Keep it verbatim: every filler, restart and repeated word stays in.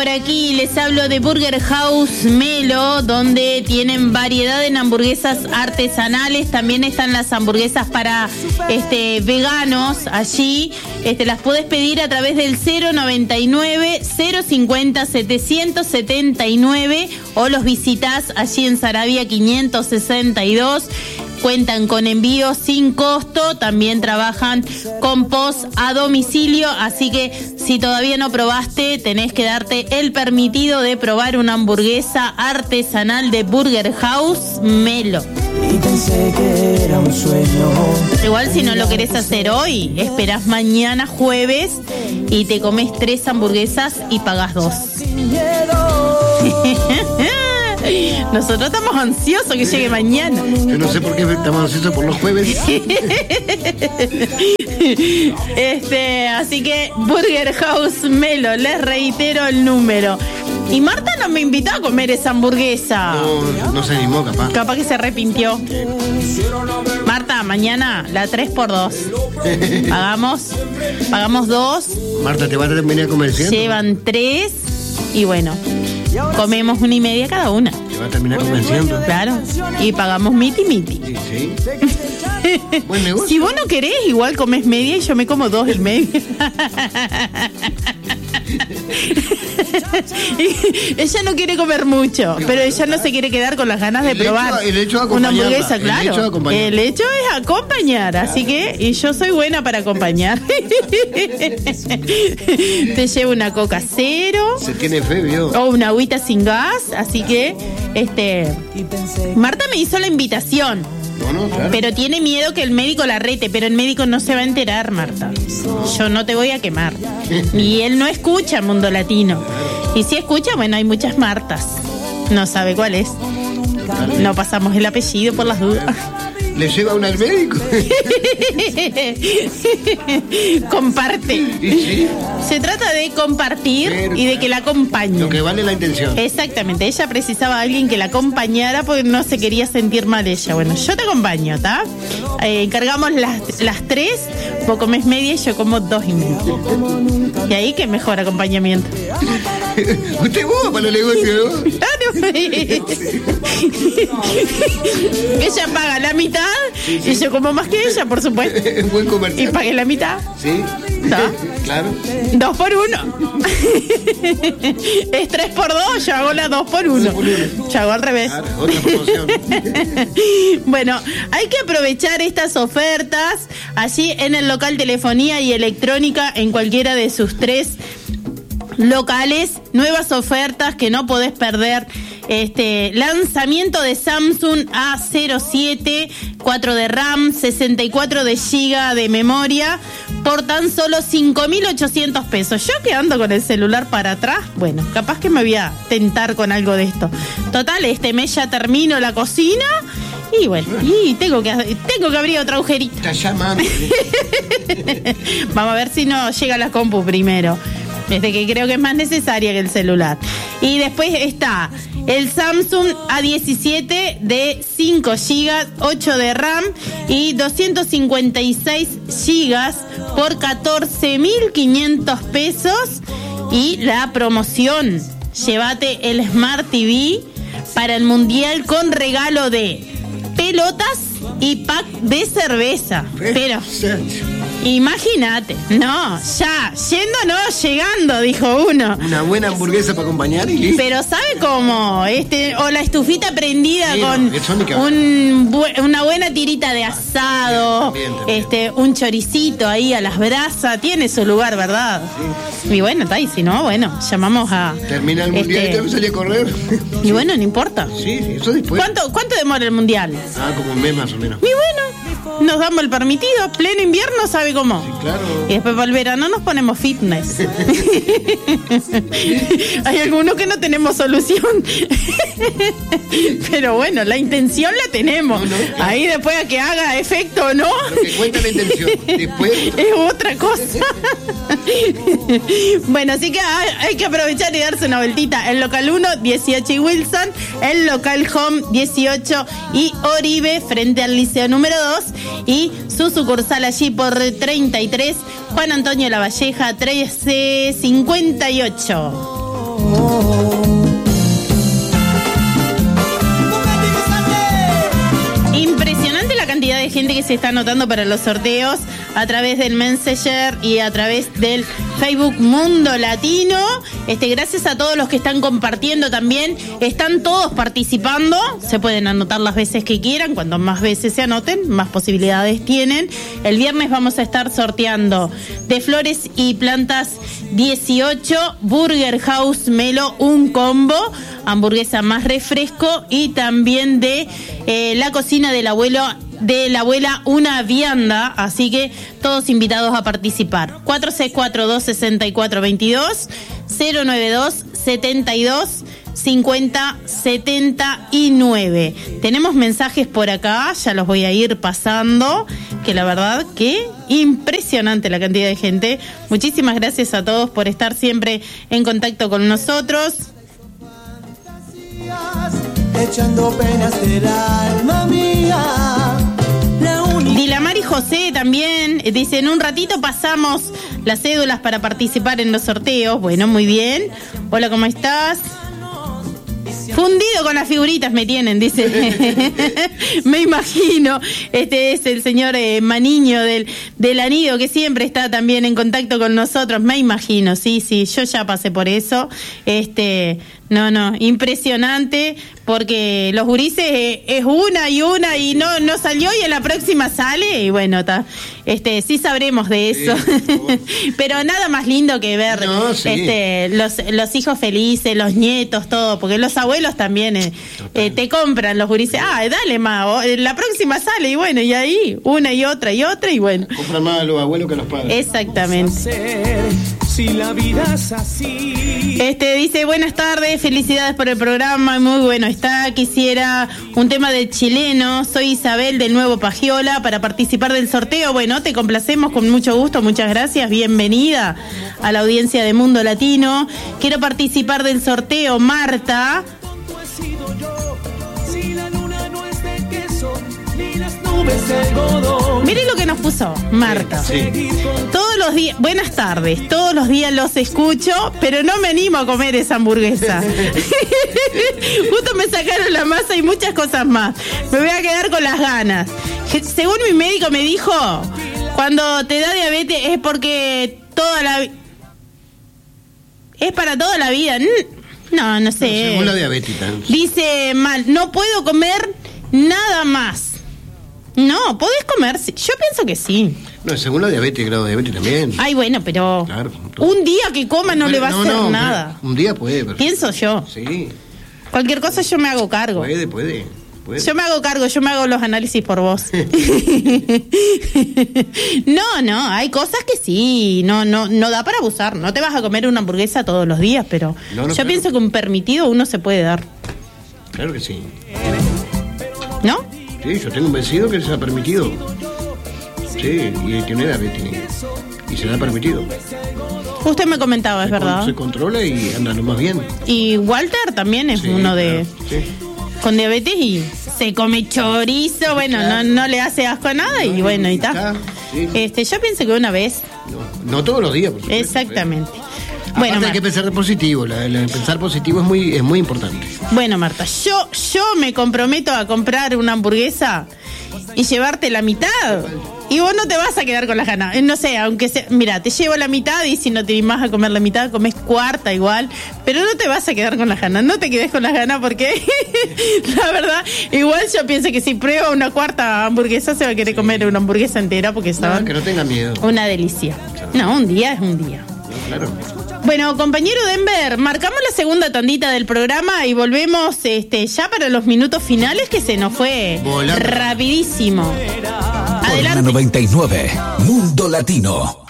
por aquí, les hablo de Burger House Melo, donde tienen variedad en hamburguesas artesanales. También están las hamburguesas para este veganos allí. Este, las podés pedir a través del cero noventa y nueve, cero cincuenta, setecientos setenta y nueve o los visitás allí en Saravia quinientos sesenta y dos. Cuentan con envío sin costo, también trabajan con post a domicilio, así que si todavía no probaste, tenés que darte el permitido de probar una hamburguesa artesanal de Burger House Melo. Y pensé que era un sueño. Igual si no lo querés hacer hoy, esperás mañana jueves y te comes tres hamburguesas y pagás dos. Nosotros estamos ansiosos que llegue mañana. Yo no sé por qué estamos ansiosos por los jueves. Este, así que Burger House Melo, les reitero el número. Y Marta no me invitó a comer esa hamburguesa. No, no se animó, capaz. Capaz que se arrepintió. Marta, mañana la tres por dos. Pagamos, pagamos dos. Marta, ¿te vas a terminar comerciando? Llevan tres y bueno, comemos una y media cada una. ¿Te va a terminar convenciendo? Claro. Y pagamos miti miti. Sí, sí. Buen negocio. Si vos no querés, igual comés media y yo me como dos y media. Ella no quiere comer mucho, pero ella no se quiere quedar con las ganas de el probar hecho, el hecho una hamburguesa, claro. El hecho, de acompañar. El hecho es acompañar, así que, y yo soy buena para acompañar. Te llevo una coca cero. Se tiene fe, vio. O una agüita sin gas, así que, este, Marta me hizo la invitación. No, no, claro. Pero tiene miedo que el médico la rete, pero el médico no se va a enterar, Marta. Yo no te voy a quemar. Y él no escucha Mundo Latino. Y si escucha, bueno, hay muchas Martas. No sabe cuál es. No pasamos el apellido por las dudas. ¿Le lleva una al médico? Comparte. Sí. Se trata de compartir Pero, y de que la acompañe. Lo que vale la intención. Exactamente, ella precisaba a alguien que la acompañara porque no se quería sentir mal ella. Bueno, yo te acompaño, ¿está? Eh, encargamos las, las tres, vos comés media y yo como dos y media. Y ahí que mejor acompañamiento. Usted es boba para los negocios, ¿no? Claro. Ella paga la mitad sí, sí. Y yo como más que ella, por supuesto. Buen comercial. Y pagué la mitad. Sí. ¿No? Claro. Dos por uno. Es tres por dos, yo hago la dos por uno. Por uno. Yo hago al revés. Claro, otra promoción. Bueno, hay que aprovechar estas ofertas allí en el local Telefonía y Electrónica en cualquiera de sus tres locales. Nuevas ofertas que no podés perder. Este lanzamiento de Samsung A cero siete, cuatro de RAM, sesenta y cuatro de giga de memoria por tan solo cinco mil ochocientos pesos. Yo que ando con el celular para atrás, bueno, capaz que me voy a tentar con algo de esto. Total, este mes ya termino la cocina y bueno, y tengo que tengo que abrir otra agujerita. Está llamando. Vamos a ver si no llega la compu primero. Desde que creo que es más necesaria que el celular. Y después está el Samsung A diecisiete de cinco gigas, ocho de RAM y doscientos cincuenta y seis gigas por catorce mil quinientos pesos. Y la promoción, llévate el Smart T V para el Mundial con regalo de pelotas y pack de cerveza. Pero... imagínate, no, ya, yendo no, llegando, dijo uno. Una buena hamburguesa para acompañar y listo. Pero ¿sabe cómo? Este, o la estufita prendida sí, con no, un, bu- una buena tirita de asado, sí, también, también. Este, un choricito ahí a las brasas, tiene su lugar, ¿verdad? Sí. Y bueno, está ahí, si no, bueno, llamamos a... Termina el mundial este, y te salí a correr. Y bueno, no importa. Sí, sí, eso después. ¿Cuánto, ¿Cuánto demora el mundial? Ah, como un mes más o menos. Y bueno, nos damos el permitido, pleno invierno, ¿sabe cómo? Sí, claro. Y después para el verano nos ponemos fitness. Hay algunos que no tenemos solución. Pero bueno, la intención la tenemos. No, no, claro. Ahí después a que haga efecto o no. Lo que cuenta la intención. Después es otra cosa. Bueno, así que hay, hay que aprovechar y darse una vueltita. El local uno, dieciocho y Wilson. El local home, dieciocho y Oribe, frente al liceo número dos. Y su sucursal allí por treinta y tres, Juan Antonio Lavalleja, trece cincuenta y ocho. Impresionante la cantidad de gente que se está anotando para los sorteos a través del Messenger y a través del Facebook Mundo Latino. Este, gracias a todos los que están compartiendo también. Están todos participando. Se pueden anotar las veces que quieran. Cuanto más veces se anoten, más posibilidades tienen. El viernes vamos a estar sorteando de Flores y Plantas dieciocho, Burger House Melo, un combo, hamburguesa más refresco, y también de eh, la cocina del abuelo de la abuela, una vianda. Así que todos invitados a participar. cuatro seis cuatro, dos seis cuatro, dos dos, cero nueve dos, setenta y dos, cincuenta, setenta y nueve. Tenemos mensajes por acá, ya los voy a ir pasando, que la verdad que impresionante la cantidad de gente. Muchísimas gracias a todos por estar siempre en contacto con nosotros. Echando penas del alma mía. Dilamar y José también dicen: un ratito pasamos las cédulas para participar en los sorteos. Bueno, muy bien. Hola, ¿cómo estás? Fundido con las figuritas me tienen, dice. Me imagino. Este es el señor eh, Maniño del, del Anido, que siempre está también en contacto con nosotros. Me imagino, sí, sí, yo ya pasé por eso. Este, no, no, impresionante, porque los gurises eh, es una y una y no, no salió, y en la próxima sale, y bueno, está. Este, sí sabremos de eso. Sí, pero nada más lindo que ver no, sí. este, los, los hijos felices, los nietos, todo, porque los abuelos también eh, eh, te compran los gurises. Ah, dale, ma, la próxima sale, y bueno, y ahí una y otra y otra, y bueno. Compran más a los abuelos que a los padres. Exactamente. Si la vida es así. Este dice: buenas tardes, felicidades por el programa, muy bueno está. Quisiera un tema de chileno. Soy Isabel del Nuevo Pagiola para participar del sorteo. Bueno, te complacemos con mucho gusto, muchas gracias. Bienvenida a la audiencia de Mundo Latino. Quiero participar del sorteo, Marta. Miren lo que nos puso Marta. Sí. Todos los días, buenas tardes, todos los días los escucho, pero no me animo a comer esa hamburguesa. Justo me sacaron la masa y muchas cosas más. Me voy a quedar con las ganas. Según mi médico me dijo, cuando te da diabetes es porque toda la es para toda la vida. No, no sé. No, según la diabética. Dice mal, no puedo comer nada más. No, podés comer. Yo pienso que sí. No, según la diabetes, grado de diabetes también. Ay, bueno, pero claro, un día que coma no pero, le va no, a hacer no, nada. Un día puede. Pero... pienso yo. Sí. Cualquier cosa yo me hago cargo. Puede, puede. puede. Yo me hago cargo, yo me hago los análisis por vos. No, no, hay cosas que sí, no, no, no da para abusar. No te vas a comer una hamburguesa todos los días, pero no, no, yo claro. pienso que un permitido uno se puede dar. Claro que sí. ¿No? Sí, yo tengo un vencido que se ha permitido. Sí, y tiene diabetes. Y se le ha permitido. Usted me comentaba, es se verdad. Con, se controla y anda lo más bien. Y Walter también es sí, uno de... Claro, sí. Con diabetes y se come chorizo, bueno, claro. no, no le hace asco a nada y no, bueno, y está. Sí. Este, yo pienso que una vez... No, no todos los días, por supuesto. Exactamente. Aparte bueno, hay Marta, que pensar de positivo, la, la, pensar positivo es muy, es muy importante. Bueno, Marta, yo, yo me comprometo a comprar una hamburguesa y llevarte la mitad. Y vos no te vas a quedar con las ganas. No sé, aunque sea, mira, te llevo la mitad y si no te vas a comer la mitad, comes cuarta igual. Pero no te vas a quedar con las ganas. No te quedes con las ganas porque, la verdad, igual yo pienso que si prueba una cuarta hamburguesa se va a querer comer una hamburguesa entera porque está no, que no tenga miedo. Una delicia. No, un día es un día. Claro. Bueno, compañero Denver, marcamos la segunda tandita del programa y volvemos este, ya para los minutos finales, que se nos fue Volando. rapidísimo. Adelante. noventa y nueve, Mundo Latino.